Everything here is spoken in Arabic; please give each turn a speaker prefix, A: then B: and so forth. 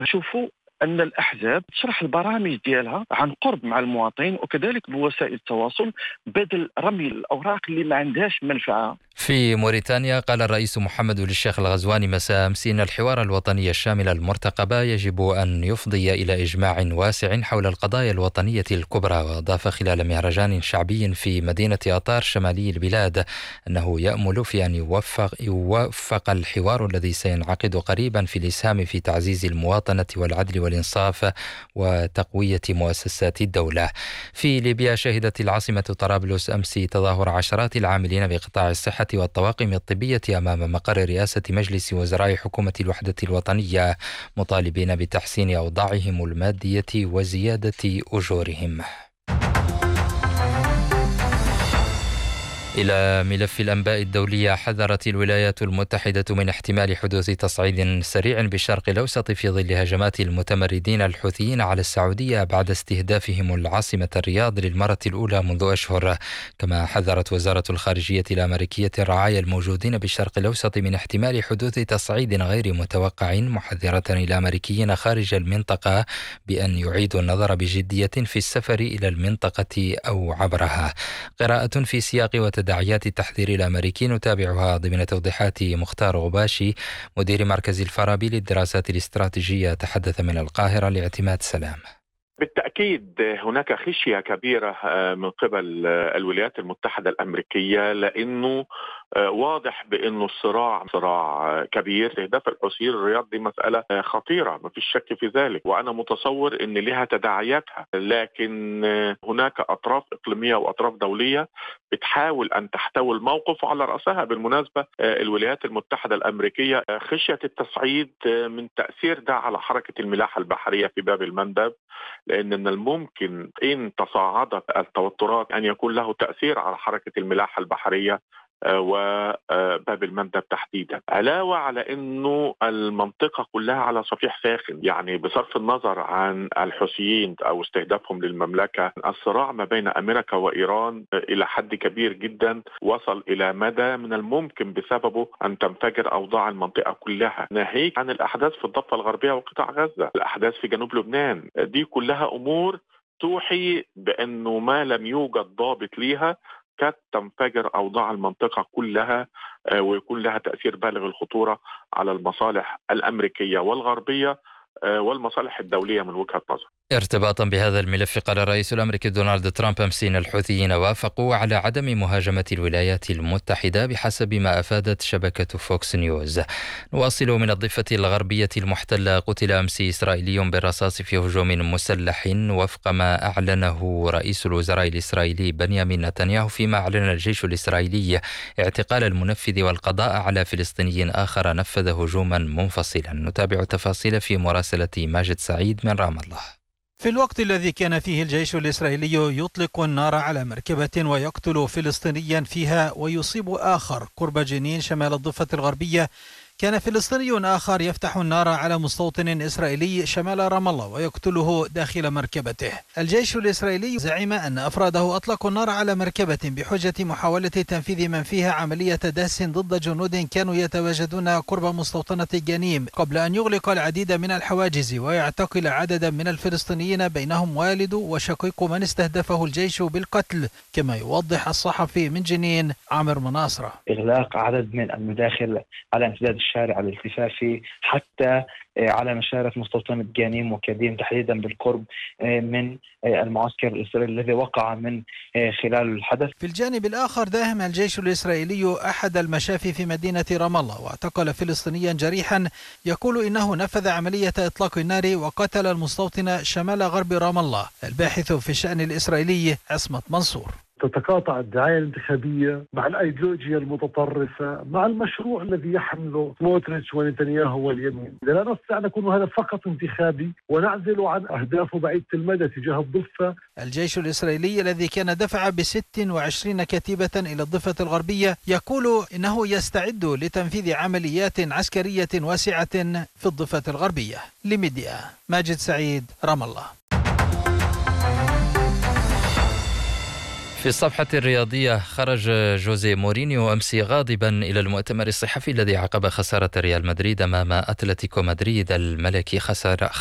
A: شوفوا أن الأحزاب تشرح البرامج ديالها عن قرب مع المواطن، وكذلك بوسائل التواصل، بدل رمي الأوراق اللي ما عندهاش منفعة.
B: في موريتانيا قال الرئيس محمد ولي الشيخ الغزواني مساء أمس إن الحوار الوطني الشامل المرتقب يجب أن يفضي إلى إجماع واسع حول القضايا الوطنية الكبرى. وأضاف خلال مهرجان شعبي في مدينة أطار شمالي البلاد أنه يأمل في أن يوفق الحوار الذي سينعقد قريبا في الإسهام في تعزيز المواطنة والعدل والإنصاف وتقوية مؤسسات الدولة. في ليبيا شهدت العاصمة طرابلس أمس تظاهر عشرات العاملين بقطاع الصحة والطواقم الطبية أمام مقر رئاسة مجلس وزراء حكومة الوحدة الوطنية، مطالبين بتحسين أوضاعهم المادية وزيادة أجورهم. إلى ملف الأنباء الدولية. حذرت الولايات المتحدة من احتمال حدوث تصعيد سريع بالشرق الأوسط في ظل هجمات المتمردين الحوثيين على السعودية بعد استهدافهم العاصمة الرياض للمرة الأولى منذ أشهر. كما حذرت وزارة الخارجية الأمريكية الرعايا الموجودين بالشرق الأوسط من احتمال حدوث تصعيد غير متوقع، محذرة الأمريكيين خارج المنطقة بأن يعيدوا النظر بجدية في السفر إلى المنطقة أو عبرها. قراءة في سياق تداعيات التحذير الأمريكي نتابعها ضمن توضيحات مختار غباشي مدير مركز الفارابي للدراسات الاستراتيجية، تحدث من القاهرة لاعتماد سلام.
C: بالتأكيد هناك خشية كبيرة من قبل الولايات المتحدة الأمريكية، لأنه واضح بأنه الصراع صراع كبير. استهداف الحوثيين الرياض دي مسألة خطيرة، ما فيش شك في ذلك، وأنا متصور أن لها تداعياتها، لكن هناك أطراف إقليمية وأطراف دولية بتحاول أن تحتوي الموقف، وعلى رأسها بالمناسبة الولايات المتحدة الأمريكية. خشية التصعيد من تأثير ده على حركة الملاحة البحرية في باب المندب، لأن من الممكن إن تصاعدت التوترات أن يكون له تأثير على حركة الملاحة البحرية وباب المندب تحديدا، علاوة على أنه المنطقة كلها على صفيح ساخن. يعني بصرف النظر عن الحوثيين أو استهدافهم للمملكة، الصراع ما بين أمريكا وإيران إلى حد كبير جدا وصل إلى مدى من الممكن بسببه أن تنفجر أوضاع المنطقة كلها، ناهيك عن الأحداث في الضفة الغربية وقطاع غزة، الأحداث في جنوب لبنان. دي كلها أمور توحي بأنه ما لم يوجد ضابط ليها قد تنفجر أوضاع المنطقة كلها، ويكون لها تأثير بالغ الخطورة على المصالح الأمريكية والغربية والمصالح الدولية من وجهة نظر.
B: ارتباطا بهذا الملف، قال الرئيس الأمريكي دونالد ترامب أمس إن الحوثيين وافقوا على عدم مهاجمة الولايات المتحدة بحسب ما أفادت شبكة فوكس نيوز. نواصل من الضفة الغربية المحتلة. قتل أمس إسرائيلي بالرصاص في هجوم مسلح وفق ما أعلنه رئيس الوزراء الإسرائيلي بنيامين نتنياهو، فيما أعلن الجيش الإسرائيلي اعتقال المنفذ والقضاء على فلسطيني آخر نفذ هجوما منفصلا. نتابع التفاصيل في مراسلة ماجد سعيد من رام الله.
D: في الوقت الذي كان فيه الجيش الإسرائيلي يطلق النار على مركبة ويقتل فلسطينيا فيها ويصيب آخر قرب جنين شمال الضفة الغربية، كان فلسطيني آخر يفتح النار على مستوطن إسرائيلي شمال رام الله ويقتله داخل مركبته. الجيش الإسرائيلي زعم أن أفراده أطلقوا النار على مركبة بحجة محاولة تنفيذ من فيها عملية دهس ضد جنود كانوا يتواجدون قرب مستوطنة جنيم، قبل أن يغلق العديد من الحواجز ويعتقل عددا من الفلسطينيين بينهم والد وشقيق من استهدفه الجيش بالقتل، كما يوضح الصحفي من جنين عامر مناصرة.
E: إغلاق عدد من المداخل على امتداد الشارع الالتفافي حتى على مشارف مستوطنة جنيم وكديم تحديدا بالقرب من المعسكر الإسرائيلي الذي وقع من خلال الحدث.
D: في الجانب الآخر داهم الجيش الإسرائيلي أحد المشافي في مدينة رام الله واعتقل فلسطينيا جريحا يقول إنه نفذ عملية إطلاق النار وقتل المستوطن شمال غرب رام الله. الباحث في الشأن الإسرائيلي عصمت منصور.
F: تتقاطع الدعاية الانتخابية مع الأيديولوجيا المتطرفة مع المشروع الذي يحمله سموتريتش ونتنياهو واليمين. لا نستطيع أن نكون هذا فقط انتخابي ونعزل عن أهدافه بعيدة المدى تجاه الضفة.
D: الجيش الإسرائيلي الذي كان دفع ب26 كتيبة إلى الضفة الغربية يقول إنه يستعد لتنفيذ عمليات عسكرية واسعة في الضفة الغربية. لميديا ماجد سعيد، رام الله.
B: في الصفحة الرياضية، خرج جوزيه مورينيو أمس غاضبا إلى المؤتمر الصحفي الذي عقب خسارة ريال مدريد أمام أتلتيكو مدريد الملكي، خسارة